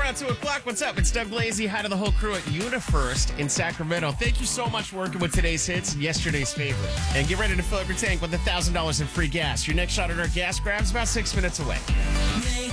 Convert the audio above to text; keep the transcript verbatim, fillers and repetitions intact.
around two o'clock. What's up? It's Doug Lazy. Hi to the whole crew at UniFirst in Sacramento. Thank you so much for working with today's hits and yesterday's favorite. And get ready to fill up your tank with one thousand dollars in free gas. Your next shot at our gas grab's about six minutes away.